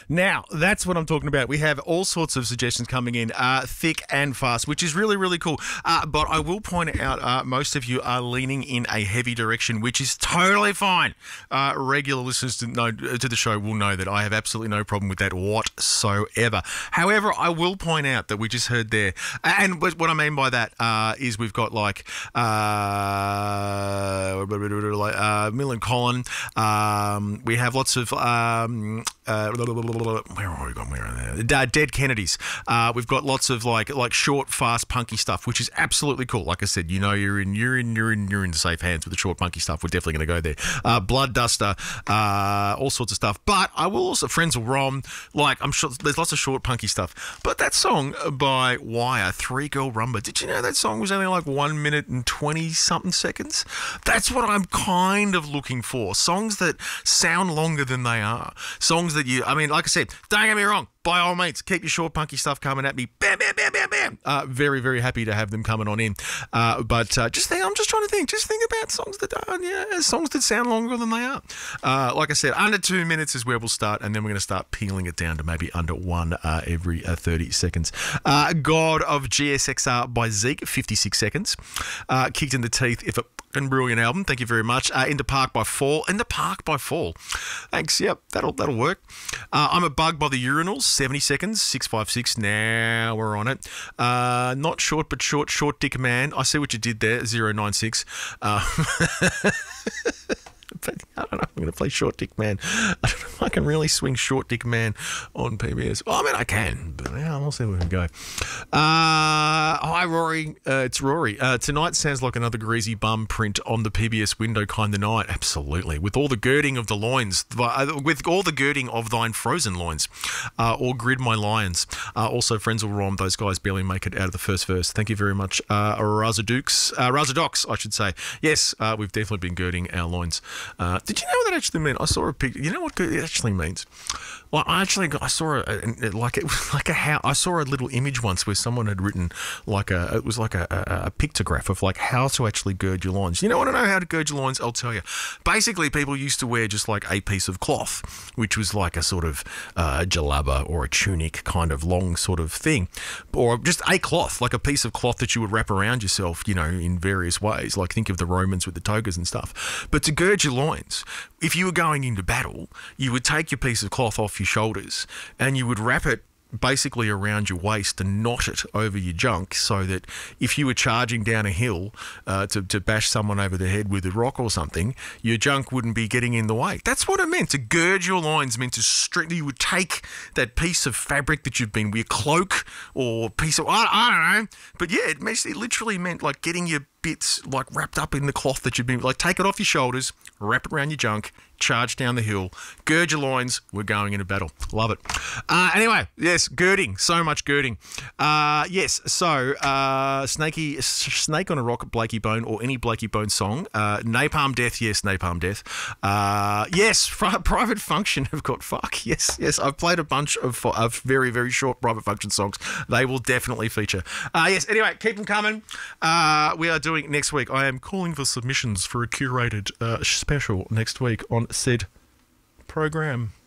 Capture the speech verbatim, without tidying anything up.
Now, that's what I'm talking about. We have all sorts of suggestions coming in, uh, thick and fast, which is really, really cool. Uh, but I will point out uh, most of you are leaning in a heavy direction, which is totally fine. Uh, regular listeners to, know, to the show will know that I have absolutely no problem with that whatsoever. However, I will point out that we just heard there, and what I mean by that uh, is we've got like uh, uh, Mill and Colin. Um, we have lots of um, uh, where are we going? Where are they? Uh, Dead Kennedys. Uh, we've got lots of like like short, fast, punky stuff, which is absolutely cool. Like I said, you know, you're in you're in you're in you're in safe hands with the short, punky stuff. We're definitely going to go there. Uh, Blood Duster, uh, all sorts of stuff. But I will also Frenzal Rhomb. Like I'm sure there's lots of short, punky stuff. But that song by Wire, Three Girl Rumba. Did you know that song was only like one minute and twenty something seconds? That's what I'm kind of looking for. Songs that sound longer than they are. Songs that you, I mean, like I said, don't get me wrong. By all means, keep your short, punky stuff coming at me. Bam, bam, bam, bam, bam. Uh, very, very happy to have them coming on in. Uh, but uh, just think, I'm just trying to think. Just think about songs that are, yeah, songs that sound longer than they are. Uh, like I said, under two minutes is where we'll start, and then we're going to start peeling it down to maybe under one uh, every uh, thirty seconds. Uh, God of G S X R by Zeke, fifty-six seconds. Uh, Kicked in the Teeth, if it and brilliant album, thank you very much. Uh, Into Park by Fall. Into Park by Fall. Thanks. Yep, that'll that'll work. Uh, I'm a Bug by the Urinals, seventy seconds, six five six. Now we're on it. Uh, not short, but short. Short Dick Man. I see what you did there. zero nine six. Uh, But I don't know. I'm going to play Short Dick Man. I don't know if I can really swing Short Dick Man on P B S. Well, I mean, I can, but yeah, we'll see where we can go. Uh, hi, Rory. Uh, it's Rory. Uh, tonight sounds like another greasy bum print on the P B S window kind of night. Absolutely. With all the girding of the loins, with all the girding of thine frozen loins, uh, or Grid My Lions. Uh, also, Frenzal Rhomb, those guys barely make it out of the first verse. Thank you very much. Uh, Razadukes, uh, Razadox, I should say. Yes, uh, we've definitely been girding our loins. Uh, did you know what that actually meant? I saw a picture. You know what it actually means? Well, I actually got, I saw a, a like it was like a how I saw a little image once where someone had written like a it was like a, a, a pictograph of like how to actually gird your loins. You don't want to know how to gird your loins? I'll tell you. Basically, people used to wear just like a piece of cloth, which was like a sort of uh, jalaba or a tunic kind of long sort of thing, or just a cloth, like a piece of cloth that you would wrap around yourself, you know, in various ways. Like think of the Romans with the togas and stuff. But to gird your loins, if you were going into battle, you would take your piece of cloth off your shoulders and you would wrap it basically around your waist and knot it over your junk so that if you were charging down a hill uh, to, to bash someone over the head with a rock or something, your junk wouldn't be getting in the way. That's what it meant. To gird your loins meant to strengthen. You would take that piece of fabric that you've been, your cloak or piece of, I, I don't know, but yeah, it, meant, it literally meant like getting your bits like wrapped up in the cloth that you've been, like take it off your shoulders, wrap it around your junk, charge down the hill, gird your loins, we're going into battle. Love it. Uh, anyway, yes, girding, so much girding. Uh, yes, so uh, Snakey, Snake on a Rock, Blakey Bone, or any Blakey Bone song. Uh, Napalm Death, yes, Napalm Death. Uh, yes, Private Function have got fuck. Yes, yes, I've played a bunch of, of very, very short Private Function songs. They will definitely feature. Uh, yes, anyway, keep them coming. Uh, we are doing next week. I am calling for submissions for a curated uh, special next week on said program.